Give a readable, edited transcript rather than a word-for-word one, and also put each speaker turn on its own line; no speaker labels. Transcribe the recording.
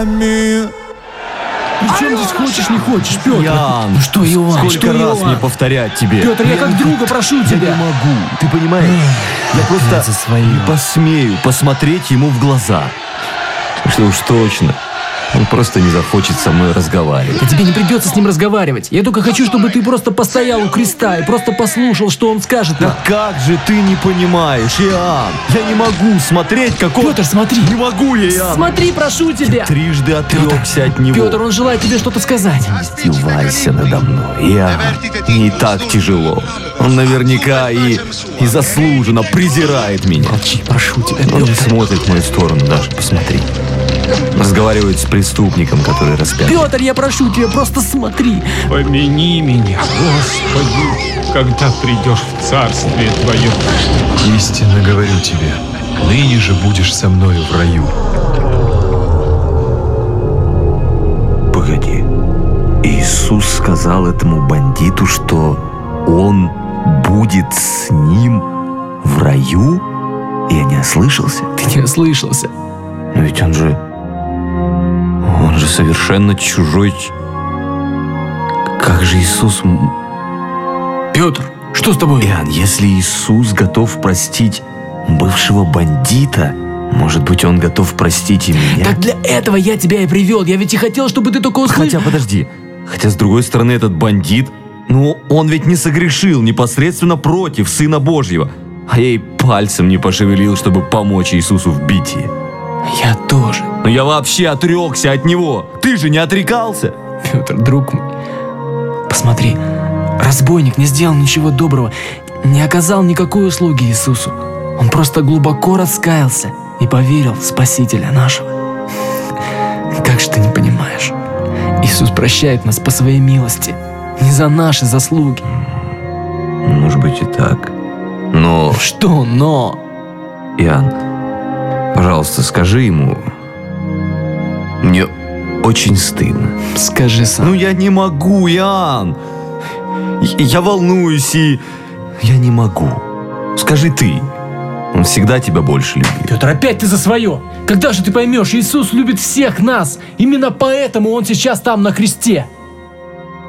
Причем здесь хочешь, не хочешь, Петр?
Ян,
Ну что, Иоанн?
сколько раз мне повторять тебе?
Петр, я как друга прошу тебя.
Я не могу, ты понимаешь? Я просто не посмею посмотреть ему в глаза. Что уж точно, он просто не захочет со мной разговаривать.
Да тебе не придется с ним разговаривать. Я только хочу, чтобы ты просто постоял у креста и просто послушал, что он скажет
Да
нам.
как же ты не понимаешь, Иоанн? Я не могу смотреть, как он...
Петр, смотри.
Не могу я, Иоанн.
Смотри, прошу тебя.
Трижды отрекся от него.
Петр, он желает тебе что-то сказать.
Издевайся надо мной, Иоанн. Мне и так тяжело. Он наверняка и заслуженно презирает меня.
Молчи, прошу тебя,
Он не
Петр.
смотрит в мою сторону даже, посмотри. Разговаривает с преступником, который распят.
Петр, я прошу тебя, просто смотри.
Помяни меня, Господи, когда придешь в царствие Твое.
Истинно говорю тебе, ныне же будешь со мною в раю.
Погоди. Иисус сказал этому бандиту, что он будет с ним в раю? Я не ослышался?
Ты не ослышался.
Но ведь он же совершенно чужой. Как же Иисус...
Петр, что с тобой?
Иоанн, если Иисус готов простить бывшего бандита, может быть, он готов простить и меня?
Так для этого я тебя и привел. Я ведь и хотел, чтобы ты только услышал.
Хотя, подожди. Хотя, с другой стороны, этот бандит, он ведь не согрешил непосредственно против Сына Божьего. А я и пальцем не пошевелил, чтобы помочь Иисусу в битии.
Я тоже.
Но я вообще отрекся от него. Ты же не отрекался.
Петр, друг мой, посмотри, разбойник не сделал ничего доброго, не оказал никакой услуги Иисусу. Он просто глубоко раскаялся и поверил в Спасителя нашего. Как же ты не понимаешь? Иисус прощает нас по своей милости, не за наши заслуги.
Может быть и так. Но,
Что «но»?
Иоанн, пожалуйста, скажи ему... Мне очень стыдно.
Скажи сам.
Я не могу, Иоанн. Я волнуюсь и... Я не могу. Скажи ты. Он всегда тебя больше любит.
Петр, опять ты за свое. Когда же ты поймешь, Иисус любит всех нас. Именно поэтому Он сейчас там на кресте.